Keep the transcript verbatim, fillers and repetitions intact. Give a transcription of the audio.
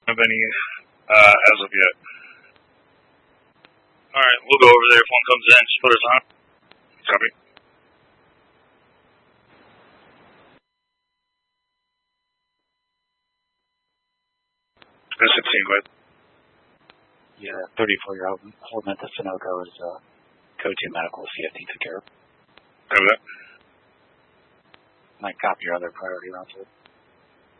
Of any uh, as of yet. All right, we'll go over there if one comes in. Just put us on. Copy. sixteen, go ahead. Yeah, thirty-four-year-old holding at the Sunoco is uh, code two medical C F T took care of. Over that. Might copy your other priority routes.